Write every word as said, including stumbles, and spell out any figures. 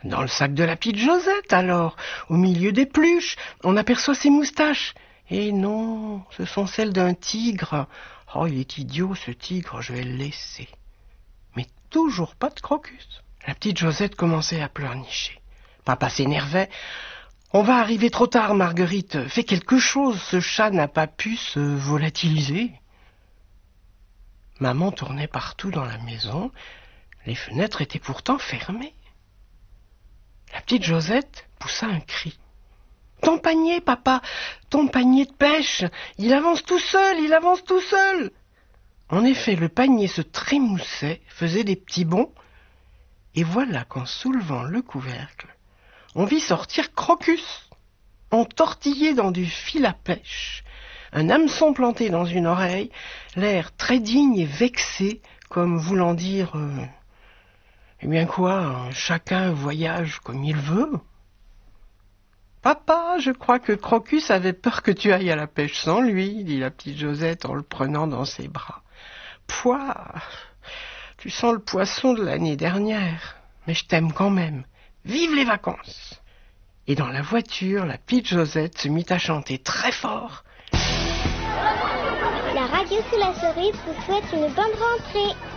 Dans le sac de la petite Josette, alors, au milieu des pluches, on aperçoit ses moustaches. Et non, ce sont celles d'un tigre. Oh, il est idiot, ce tigre, je vais le laisser. Mais toujours pas de Crocus. La petite Josette commençait à pleurnicher. Papa s'énervait. On va arriver trop tard, Marguerite. Fais quelque chose, ce chat n'a pas pu se volatiliser. Maman tournait partout dans la maison. Les fenêtres étaient pourtant fermées. La petite Josette poussa un cri. « Ton panier, papa, ton panier de pêche, il avance tout seul, il avance tout seul !» En effet, le panier se trémoussait, faisait des petits bonds, et voilà qu'en soulevant le couvercle, on vit sortir Crocus, entortillé dans du fil à pêche, un hameçon planté dans une oreille, l'air très digne et vexé, comme voulant dire euh, « Eh bien quoi, chacun voyage comme il veut ». « Papa, je crois que Crocus avait peur que tu ailles à la pêche sans lui, » dit la petite Josette en le prenant dans ses bras. « Pouah, tu sens le poisson de l'année dernière, mais je t'aime quand même. Vive les vacances !» Et dans la voiture, la petite Josette se mit à chanter très fort. La radio sous la cerise vous souhaite une bonne rentrée.